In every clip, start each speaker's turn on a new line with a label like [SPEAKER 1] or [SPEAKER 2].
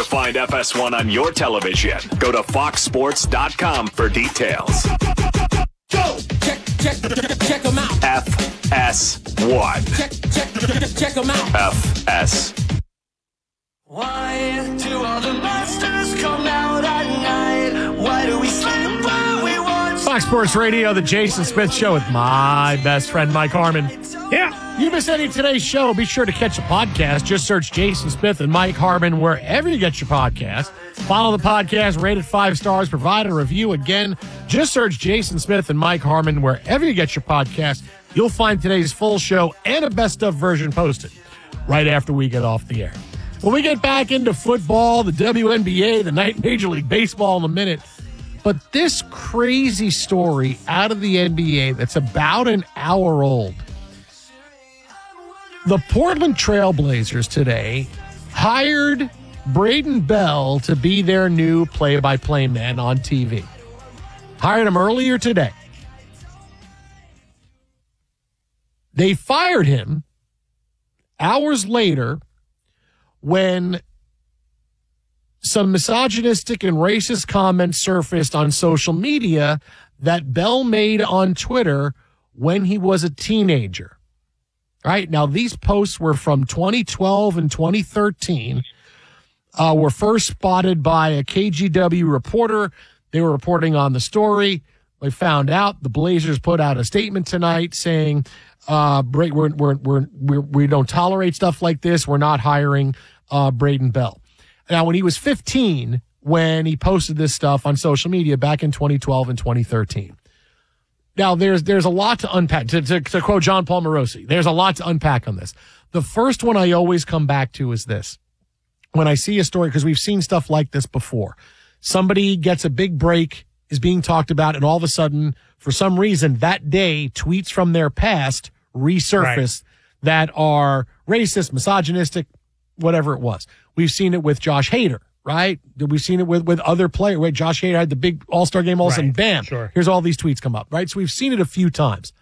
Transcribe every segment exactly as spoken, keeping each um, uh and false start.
[SPEAKER 1] To find F S one on your television, go to fox sports dot com for details.
[SPEAKER 2] Go! Check, check, check them out.
[SPEAKER 1] F S one.
[SPEAKER 2] Check, check, check them out.
[SPEAKER 1] F S.
[SPEAKER 3] Why do all the monsters come out at night? Why do we sleep when we want?
[SPEAKER 4] Fox Sports Radio, the Jason Smith Show with my best friend, Mike Harmon. Yeah, you missed any of today's show, be sure to catch the podcast. Just search Jason Smith and Mike Harmon wherever you get your podcast. Follow the podcast, rate it five stars, provide a review. Again, just search Jason Smith and Mike Harmon wherever you get your podcast. You'll find today's full show and a best of version posted right after we get off the air. When we get back into football, the W N B A, the night Major League Baseball in a minute. But this crazy story out of the N B A that's about an hour old. The Portland Trail Blazers today hired Braden Bell to be their new play-by-play man on T V. Hired him earlier today. They fired him hours later when some misogynistic and racist comments surfaced on social media that Bell made on Twitter when he was a teenager. All right, now these posts were from twenty twelve and twenty thirteen, uh, were first spotted by a K G W reporter. They were reporting on the story. They found out the Blazers put out a statement tonight saying, uh, we're, we're, we're, we're, we don't tolerate stuff like this. We're not hiring uh, Braden Bell. Now, when he was fifteen, when he posted this stuff on social media back in twenty twelve and twenty thirteen. Now, there's there's a lot to unpack. To, to, to quote John Paul Morosi, there's a lot to unpack on this. The first one I always come back to is this. When I see a story, because we've seen stuff like this before. Somebody gets a big break, is being talked about, and all of a sudden, for some reason, that day, tweets from their past resurface right. that are racist, misogynistic, whatever it was. We've seen it with Josh Hader, right? We've seen it with, with other players. Right? Josh Hader had the big all-star game, all of a sudden, bam,
[SPEAKER 5] sure.
[SPEAKER 4] here's all these tweets come up, right? So we've seen it a few times.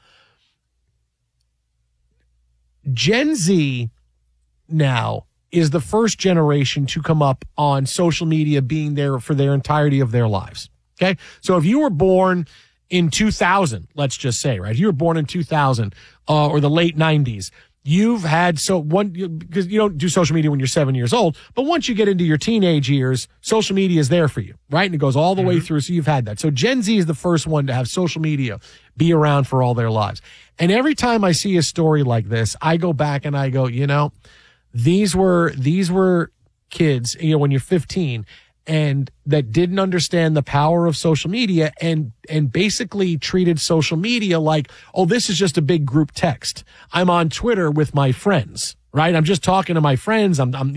[SPEAKER 4] Gen Z now is the first generation to come up on social media being there for their entirety of their lives, okay? So if you were born in two thousand, let's just say, right? If you were born in two thousand uh, or the late nineties, you've had so one because you don't do social media when you're seven years old, but once you get into your teenage years, social media is there for you, right? And it goes all the mm-hmm. way through. So you've had that. So Gen Z is the first one to have social media be around for all their lives. And every time I see a story like this, I go back and I go, you know, these were these were kids, you know, when you're fifteen and that didn't understand the power of social media and and basically treated social media like, oh, this is just a big group text. I'm on Twitter with my friends, right? I'm just talking to my friends. I'm, I'm